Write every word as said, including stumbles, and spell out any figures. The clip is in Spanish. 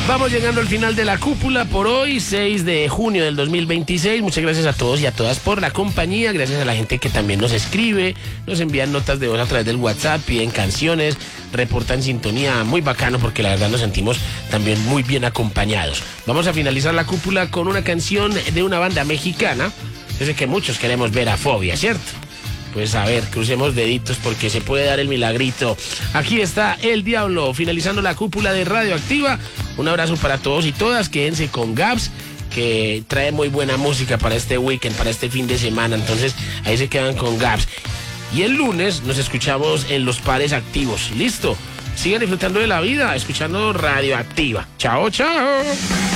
Vamos llegando al final de la cúpula por hoy, seis de junio del dos mil veintiséis. Muchas gracias a todos y a todas por la compañía. Gracias a la gente que también nos escribe, nos envían notas de voz a través del WhatsApp, piden canciones, reportan sintonía. Muy bacano porque la verdad nos sentimos también muy bien acompañados. Vamos a finalizar la cúpula con una canción de una banda mexicana. Desde que muchos queremos ver a Fobia, ¿cierto? Pues a ver, crucemos deditos porque se puede dar el milagrito. Aquí está El Diablo, finalizando la cúpula de Radioactiva. Un abrazo para todos y todas, quédense con Gabs, que trae muy buena música para este weekend, para este fin de semana. Entonces, ahí se quedan con Gabs. Y el lunes nos escuchamos en los pares activos. ¿Listo? Sigan disfrutando de la vida, escuchando Radioactiva. Chao, chao.